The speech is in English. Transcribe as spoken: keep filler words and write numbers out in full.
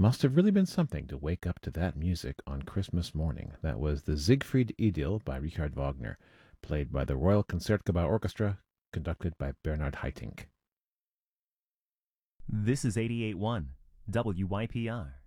Must have really been something to wake up to that music on Christmas morning. That was the Siegfried Idyll by Richard Wagner, played by the Royal Concertgebouw Orchestra, conducted by Bernard Haitink. This is eighty-eight point one W Y P R.